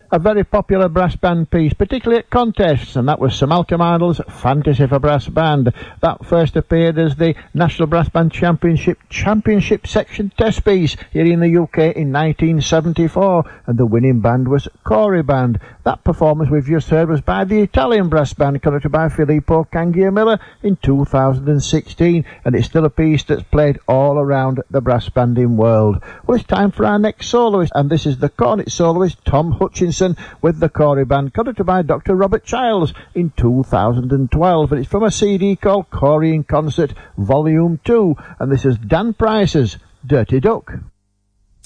a very popular brass band piece, particularly at contests, and that was Sir Malcolm Ardle's Fantasy for Brass Band. That first appeared as the National Brass Band Championship section test piece here in the UK in 1974, and the winning band was Corey Band. That performance we've just heard was by the Italian brass band conducted by Filippo Cangiamilla in 2016, and it's still a piece that's played all around the brass banding world. Well, it's time for our next soloist, and this is the cornet soloist Tom Hutchinson with the Corey Band, conducted by Dr. Robert Childs in 2012, and it's from a CD called Corey in Concert Volume 2, and this is Dan Price's Dirty Duck.